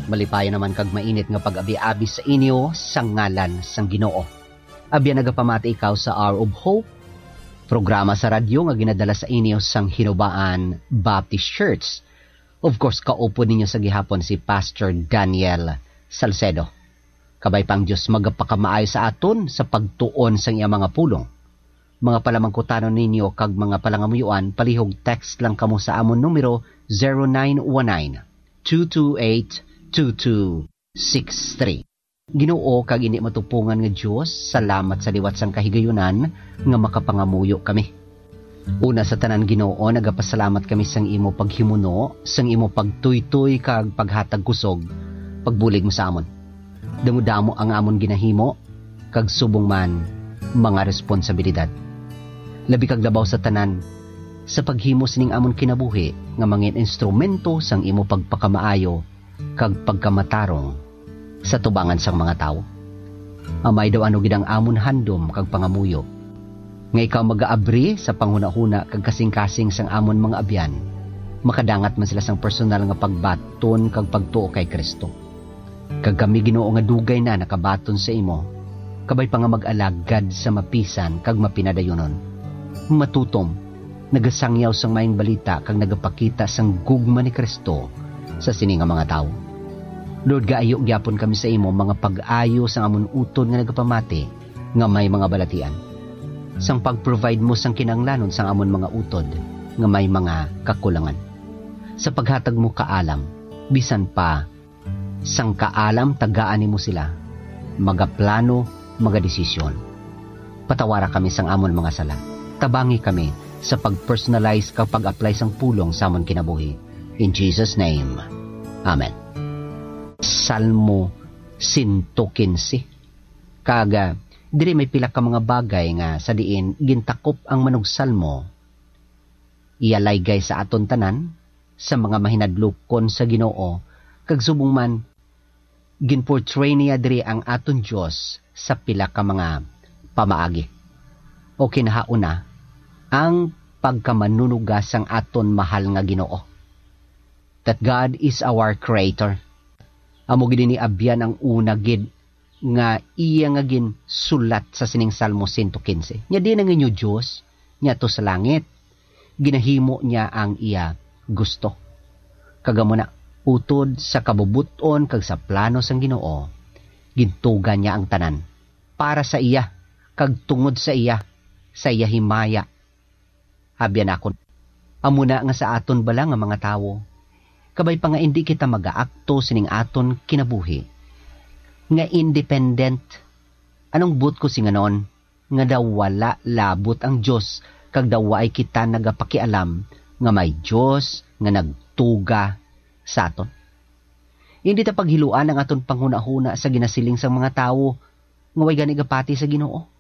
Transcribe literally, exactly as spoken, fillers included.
Malipaya naman kag mainit nga pag-abi-abi sa inyo sa ngalan sang Ginoo. Abyan nagapamati ikaw sa Hour of Hope, programa sa radyo nga ginadala sa inyo sang Hinubaan Baptist Church. Of course, kaupo ninyo sa gihapon si Pastor Daniel Salcedo. Kabay pang Diyos magapakamaayo sa aton sa pagtuon sang iya mga pulong. Mga palamangkutanon ninyo kag mga palangamuyuan, palihog text lang kamo sa amon numero zero nine one nine, two two eight, two two six three. Ginoo kag ini matupungan nga Dios, salamat sa liwat sang kahigayunan nga makapangamuyo kami. Una sa tanan Ginoo, nagapasalamat kami sang imo paghimuno, sang imo pagtuytoy kag paghatag kusog, pagbulig mo sa amon. Damo-damo ang amon ginahimo kag subong man mga responsibilidad. Labi kag labaw sa tanan sa paghimo sining amon kinabuhi nga mangin instrumento sang imo pagpakamaayo kag pagkamatarong sa tubangan sang mga tao. Amay daw ano gidang amon handom kag pangamuyo. Nga ikaw mag-aabri sa panghuna-huna kag kasing-kasing sang amon mga abyan, makadangat man sila sang personal nga pagbaton kag pagtuo kay Kristo. Kag kami Ginoo nga dugay na nakabaton sa imo, kabay pa nga mag-alagad sa mapisan kag mapinadayonon. Matutom, nagasangyaw sang maayong balita kag nagapakita sang gugma ni Kristo sa sining nga mga tao. Lord, gaayo gyapon kami sa imo mga pag-ayo sang amon utod nga nagapamati nga may mga balatian. Sang pag-provide mo sang kinanglanon sang amon mga utod nga may mga kakulangan. Sa paghatag mo kaalam, bisan pa sang kaalam tagaan nimo sila, magaplano, magadesisyon. Patawara kami sang amon mga sala. Tabangi kami sa pag-personalize kag pag-apply sang pulong sa amon kinabuhi. In Jesus' name, Amen. Salmo one fifteen. Kaga, diri may pila ka mga bagay nga sa diin gintakop ang manog salmo. Iyalaygay sa aton tanan sa mga mahinadlukon sa Ginoo kag subong man ginportray niya diri ang aton Dios sa pila ka mga pamaagi. O kinahauna ang pagkamanunugas sang aton mahal nga Ginoo. That God is our creator. Amo gid ni abyan ang una gid nga iya nga gin sulat sa sining Salmo one fifteen. Nya di nang inyo Dios, nya to sa langit. Ginahimo niya ang iya gusto. Kagamo na utod sa kabubuton kag sa plano sang Ginoo, gintugan niya ang tanan para sa iya kag tungod sa iya, sa iya himaya. Habyan akon. Amo na nga sa aton bala nga mga tawo, kabay pa nga hindi kita mag-aakto sining aton kinabuhi nga independent. Anong but ko singanon nga daw wala labot ang Dios kag daw ay kita nagapakialam nga may Dios nga nagtuga sa aton. Hindi ta paghiluan ang aton panghuna-huna sa ginasiling sang mga tawo nga way gani gapati sa Ginoo.